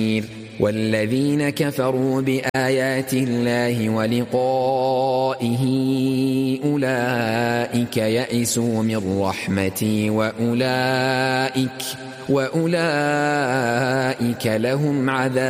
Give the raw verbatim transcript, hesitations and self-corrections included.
والذين كفروا بآيات الله ولقائه أولئك يئسوا من رحمتي وأولئك, وأولئك لهم عذاب